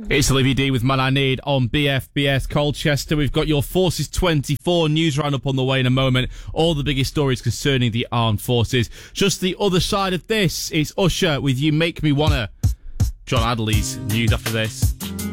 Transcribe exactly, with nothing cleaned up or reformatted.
It's Olivia D with Man I Need on B F B S Colchester. We've got your Forces twenty-four news roundup on the way in a moment. All the biggest stories concerning the armed forces. Just the other side of this, it's Usher with You Make Me Wanna. John Adderley's news after this.